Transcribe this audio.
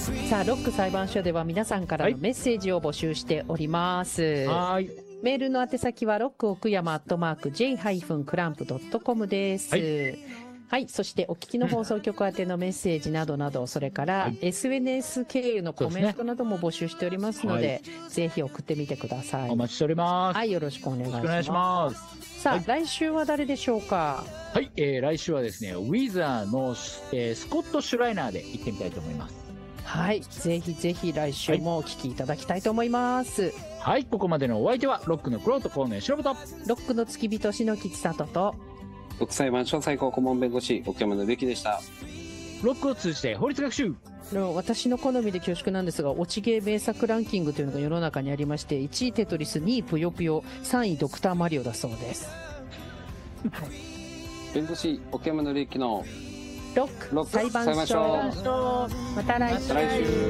さあロック裁判所では皆さんからのメッセージを募集しております。 はい。 メールの宛先はロック奥山@j-clamp.com です。はい、そしてお聞きの放送局宛てのメッセージなどなど、それから SNS 経由のコメントなども募集しておりますので、ぜひ送ってみてください。 お待ちしております。 はい、よろしくお願いします。 お願いします。 さあ、来週は誰でしょうか。 はい、来週はですね、ウィザーの、スコット・シュライナーで行ってみたいと思います。 はい、ぜひぜひ来週もお聞きいただきたいと思います。 はい、ここまでのお相手はロックのクロート河野忍とロックの付き人篠木千里とロック裁判所最高顧問弁護士奥山紀之でした。 ロックを通じて法律学習。 私の好みで恐縮なんですが、落ちゲー名作ランキングというのが世の中にありまして、1位テトリス、2位ぷよぷよ、3位ドクターマリオだそうです。はい、 弁護士奥山紀之のロック裁判所。また来週。